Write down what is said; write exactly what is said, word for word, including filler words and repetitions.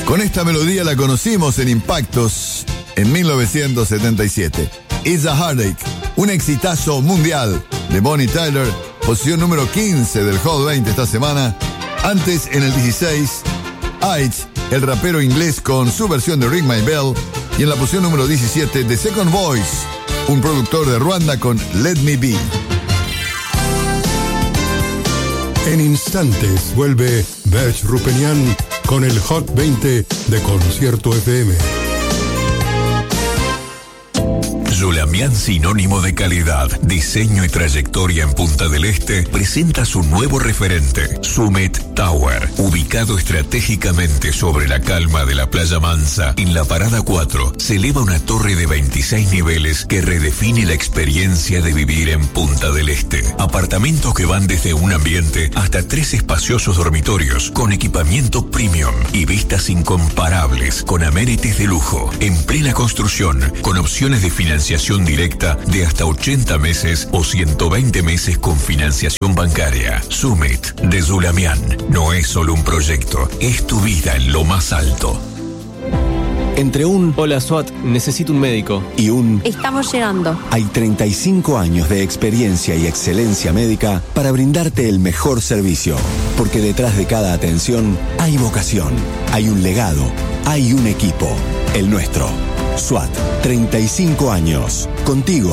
Con esta melodía la conocimos en Impactos en mil novecientos setenta y siete. It's a Heartache, un exitazo mundial de Bonnie Tyler, posición número quince del Hot veinte esta semana. Antes, en el dieciséis, Ice, el rapero inglés con su versión de Ring My Bell. Y en la posición número diecisiete, The Second Voice, un productor de Ruanda con Let Me Be. En instantes vuelve Berch Rupenian con el Hot veinte de Concierto F M. Zulamian, sinónimo de calidad, diseño y trayectoria en Punta del Este, presenta su nuevo referente, Summit Tower, ubicado estratégicamente sobre la calma de la Playa Mansa. En la parada cuatro se eleva una torre de veintiséis niveles que redefine la experiencia de vivir en Punta del Este. Apartamentos que van desde un ambiente hasta tres espaciosos dormitorios con equipamiento premium y vistas incomparables con amenities de lujo, en plena construcción, con opciones de financiación directa de hasta ochenta meses o ciento veinte meses con financiación bancaria. Summit de Zulamian no es solo un proyecto, es tu vida en lo más alto. Entre un "Hola SWAT, necesito un médico" y un "Estamos llegando", hay treinta y cinco años de experiencia y excelencia médica para brindarte el mejor servicio. Porque detrás de cada atención hay vocación, hay un legado, hay un equipo, el nuestro. SWAT, treinta y cinco años, contigo